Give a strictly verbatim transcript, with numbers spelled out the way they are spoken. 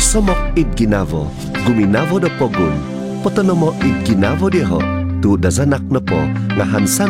gusto mo id ginavo, guminavo na pogun, potono mo id ginavo diho, tu dazanak na po, nga hansan